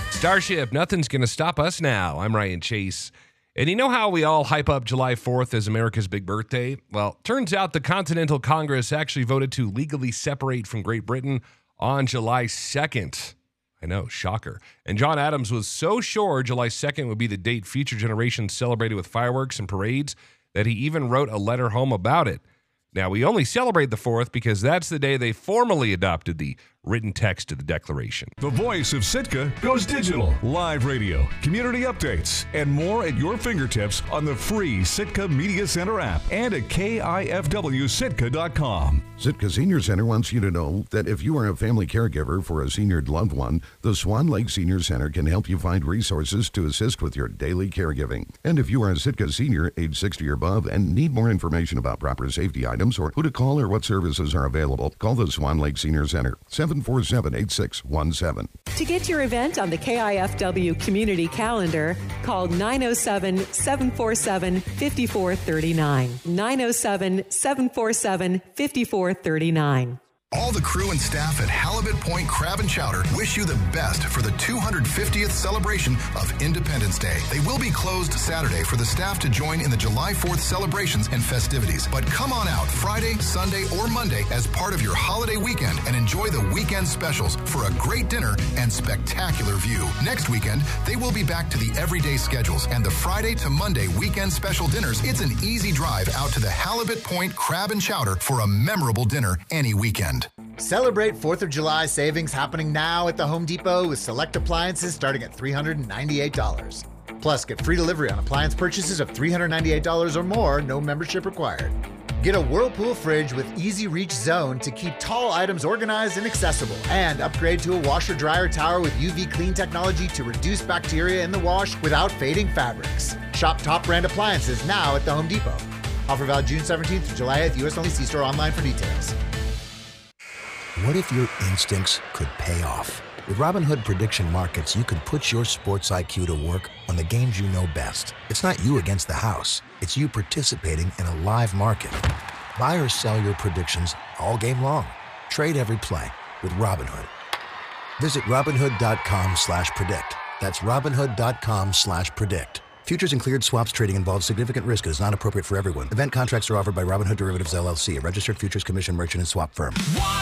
Starship, nothing's going to stop us now. I'm Ryan Chase. And you know how we all hype up July 4th as America's big birthday? Well, turns out the Continental Congress actually voted to legally separate from Great Britain on July 2nd. I know, shocker. And John Adams was so sure July 2nd would be the date future generations celebrated with fireworks and parades that he even wrote a letter home about it. Now, we only celebrate the 4th because that's the day they formally adopted the written text of the Declaration. The voice of Sitka goes digital. Live radio, community updates, and more at your fingertips on the free Sitka Media Center app and at KIFWSitka.com. Sitka Senior Center wants you to know that if you are a family caregiver for a senior loved one, the Swan Lake Senior Center can help you find resources to assist with your daily caregiving. And if you are a Sitka senior, age 60 or above, and need more information about proper safety items or who to call or what services are available, call the Swan Lake Senior Center, 747-8617. To get your event on the KIFW community calendar, call 907-747-5439. 907-747-5439. All the crew and staff at Halibut Point Crab and Chowder wish you the best for the 250th celebration of Independence Day. They will be closed Saturday for the staff to join in the July 4th celebrations and festivities. But come on out Friday, Sunday, or Monday as part of your holiday weekend and enjoy the weekend specials for a great dinner and spectacular view. Next weekend, they will be back to the everyday schedules and the Friday to Monday weekend special dinners. It's an easy drive out to the Halibut Point Crab and Chowder for a memorable dinner any weekend. Celebrate 4th of July savings happening now at the Home Depot with select appliances starting at $398. Plus, get free delivery on appliance purchases of $398 or more, no membership required. Get a Whirlpool fridge with Easy Reach Zone to keep tall items organized and accessible. And upgrade to a washer-dryer tower with UV clean technology to reduce bacteria in the wash without fading fabrics. Shop top brand appliances now at the Home Depot. Offer valid June 17th to July 8th, U.S. only. See store online for details. What if your instincts could pay off? With Robinhood Prediction Markets, you can put your sports IQ to work on the games you know best. It's not you against the house. It's you participating in a live market. Buy or sell your predictions all game long. Trade every play with Robinhood. Visit Robinhood.com/predict. That's Robinhood.com/predict. Futures and cleared swaps trading involves significant risk and is not appropriate for everyone. Event contracts are offered by Robinhood Derivatives LLC, a registered futures commission merchant and swap firm.